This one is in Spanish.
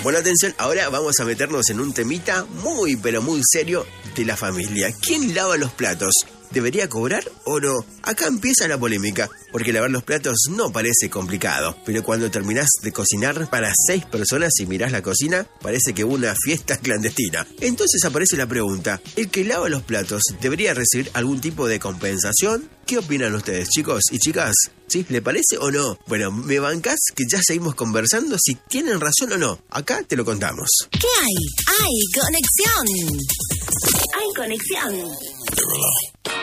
Bueno, atención, ahora vamos a meternos en un temita muy, pero muy serio de la familia. ¿Quién lava los platos? ¿Debería cobrar o no? Acá empieza la polémica, porque lavar los platos no parece complicado, pero cuando terminás de cocinar para 6 personas y mirás la cocina, parece que hubo una fiesta clandestina. Entonces aparece la pregunta, ¿el que lava los platos debería recibir algún tipo de compensación? ¿Qué opinan ustedes, chicos y chicas? ¿Sí? ¿Le parece o no? Bueno, ¿me bancás que ya seguimos conversando si tienen razón o no? Acá te lo contamos. ¿Qué hay? ¡Hay conexión! ¡Hay conexión!